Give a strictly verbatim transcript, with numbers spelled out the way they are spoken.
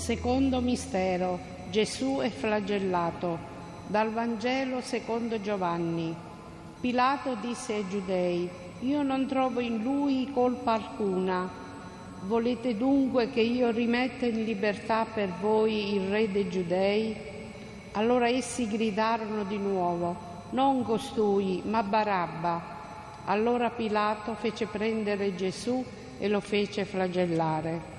Secondo mistero, Gesù è flagellato. Dal Vangelo secondo Giovanni. Pilato disse ai Giudei: io non trovo in lui colpa alcuna. Volete dunque che io rimetta in libertà per voi il re dei Giudei? Allora essi gridarono di nuovo: non costui, ma Barabba. Allora Pilato fece prendere Gesù e lo fece flagellare.